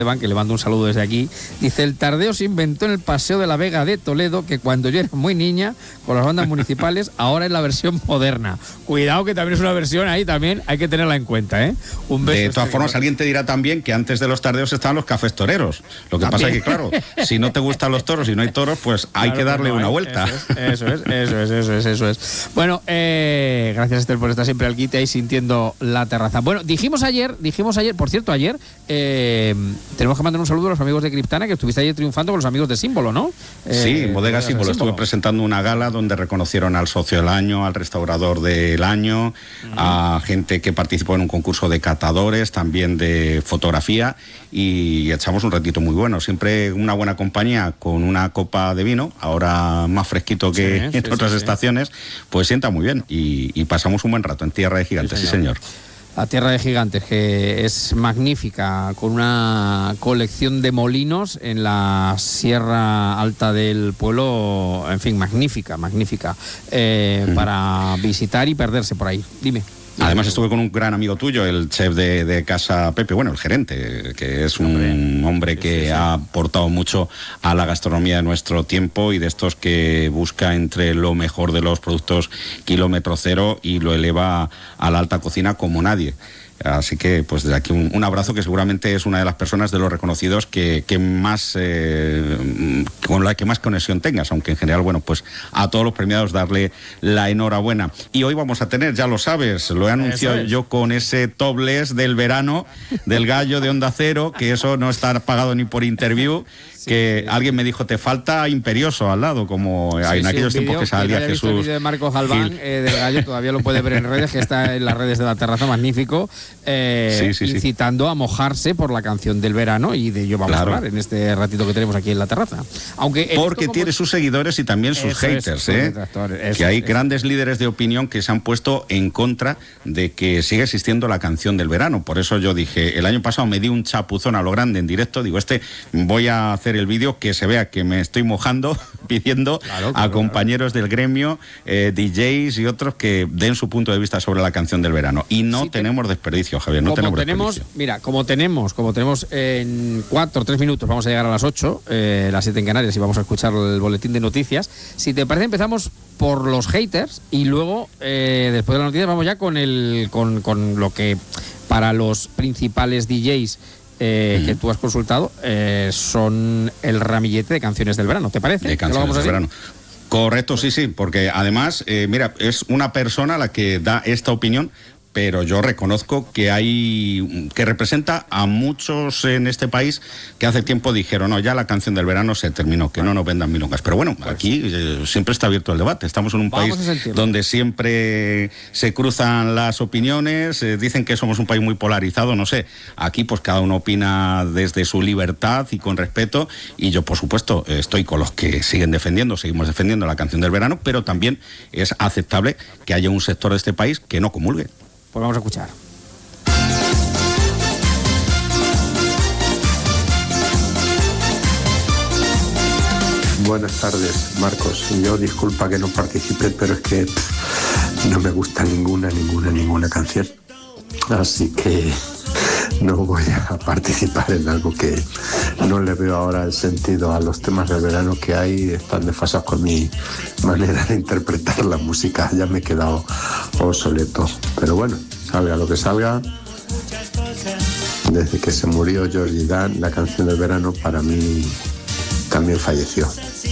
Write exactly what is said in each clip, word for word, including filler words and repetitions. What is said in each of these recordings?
que le mando un saludo desde aquí, dice: el tardeo se inventó en el Paseo de la Vega de Toledo, que cuando yo era muy niña, con las bandas municipales, ahora es la versión moderna. Cuidado, que también es una versión ahí, también hay que tenerla en cuenta, ¿eh? Un beso. De todas formas, alguien te dirá también que antes de los tardeos estaban los cafés toreros. Lo que ¿También? pasa es que, claro, si no te gustan los toros y no hay toros, pues hay claro, que darle no una hay. vuelta. Eso es, eso es, eso es, eso es, eso es. Bueno, eh, gracias, Esther, por estar siempre al quite ahí sintiendo la terraza. Bueno, dijimos ayer, dijimos ayer, por cierto, ayer, eh, tenemos que mandar un saludo a los amigos de Criptana, que estuviste ayer triunfando con los amigos de Símbolo, ¿no? Eh, sí, en Bodega Símbolo. Estuve presentando una gala donde reconocieron al socio del año, al restaurador del año, uh-huh. a gente que participó en un concurso de catadores, también de fotografía, y echamos un ratito muy bueno. Siempre una buena compañía con una copa de vino, ahora más fresquito que sí, en sí, otras sí, estaciones, sí. pues sienta muy bien, y, y pasamos un buen rato en Tierra de Gigantes, sí, señor. Sí, señor. La Tierra de Gigantes, que es magnífica, con una colección de molinos en la Sierra Alta del pueblo, en fin, magnífica, magnífica, eh, uh-huh. para visitar y perderse por ahí. Dime. Además estuve con un gran amigo tuyo, el chef de, de Casa Pepe, bueno, el gerente, que es un hombre, hombre que sí, sí, sí. ha aportado mucho a la gastronomía de nuestro tiempo y de estos que busca entre lo mejor de los productos kilómetro cero y lo eleva a la alta cocina como nadie. Así que, pues desde aquí un, un abrazo, que seguramente es una de las personas de los reconocidos que, que más eh, con la que más conexión tengas, aunque en general, bueno, pues a todos los premiados darle la enhorabuena. Y hoy vamos a tener, ya lo sabes, lo he anunciado es. yo con ese topless del verano del Gallo de Onda Cero, que eso no está pagado ni por interview. Sí, que sí. alguien me dijo, te falta Imperioso al lado, como sí, en sí, aquellos tiempos que salía que Jesús. El vídeo de Marcos Galván, eh, del Gallo, todavía lo puede ver en redes, que está en las redes de La Terraza, magnífico, eh, sí, sí, incitando sí. a mojarse por la canción del verano, y de ello vamos claro. a hablar en este ratito que tenemos aquí en La Terraza. Aunque Porque como... tiene sus seguidores y también sus eso haters, es, ¿eh? Eso, que hay eso. grandes líderes de opinión que se han puesto en contra de que siga existiendo la canción del verano. Por eso yo dije, el año pasado me di un chapuzón a lo grande en directo, digo, este voy a hacer el vídeo que se vea que me estoy mojando pidiendo claro, claro, a compañeros claro. del gremio, eh, D Js y otros que den su punto de vista sobre la canción del verano. Y no sí, tenemos desperdicio, Javier, no tenemos, tenemos desperdicio. Mira, como tenemos, como tenemos en cuatro o tres minutos, vamos a llegar a las ocho, eh, las siete en Canarias, y vamos a escuchar el boletín de noticias. Si te parece, empezamos por los haters y luego, eh, después de las noticias, vamos ya con, el, con, con lo que para los principales D Js Eh, uh-huh. que tú has consultado, eh, son el ramillete de canciones del verano, ¿te parece? De canciones del verano. Correcto, sí, sí, porque además, eh, mira, es una persona la que da esta opinión, pero yo reconozco que hay que representa a muchos en este país que hace tiempo dijeron, no, ya la canción del verano se terminó, que no nos vendan milongas. Pero bueno, aquí eh, siempre está abierto el debate. Estamos en un Vamos país donde siempre se cruzan las opiniones, eh, dicen que somos un país muy polarizado, no sé. Aquí pues cada uno opina desde su libertad y con respeto, y yo por supuesto estoy con los que siguen defendiendo, seguimos defendiendo la canción del verano, pero también es aceptable que haya un sector de este país que no comulgue. Pues vamos a escuchar. Buenas tardes, Marcos. Yo disculpa que no participe, pero es que pff, no me gusta ninguna, ninguna, ninguna canción. Así que no voy a participar en algo que no le veo ahora el sentido a los temas del verano que hay. Están desfasados con mi manera de interpretar la música. Ya me he quedado obsoleto. Pero bueno, salga lo que salga. Desde que se murió Georgie Dan, la canción del verano para mí también falleció.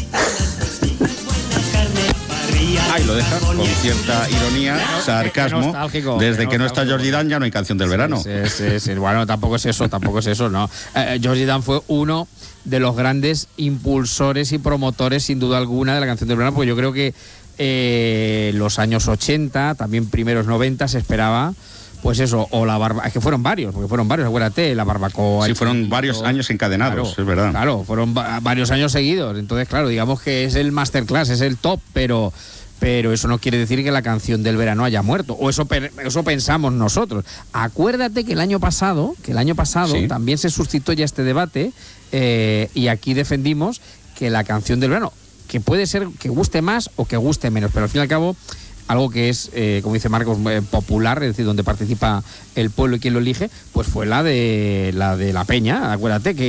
Ahí lo deja con cierta ironía, no, sarcasmo. Desde que, que no está Georgie Dan ya no hay canción del verano. Sí, sí, sí, sí. Bueno, tampoco es eso, tampoco es eso, no. Eh, Georgie Dan fue uno de los grandes impulsores y promotores, sin duda alguna, de la canción del verano, porque yo creo que eh, los años ochenta, también primeros noventa, se esperaba. Pues eso, o la barba, es que fueron varios, porque fueron varios, acuérdate, la barbacoa. Sí, fueron chiquito, varios años encadenados, claro, es verdad. Claro, fueron va- varios años seguidos. Entonces, claro, digamos que es el masterclass, es el top, pero pero eso no quiere decir que la canción del verano haya muerto, o eso eso pensamos nosotros. Acuérdate que el año pasado, que el año pasado ¿Sí? también se suscitó ya este debate, eh, y aquí defendimos que la canción del verano, que puede ser que guste más o que guste menos, pero al fin y al cabo algo que es, eh, como dice Marcos, eh, popular, es decir, donde participa el pueblo y quien lo elige, pues fue la de la de la Peña. Acuérdate que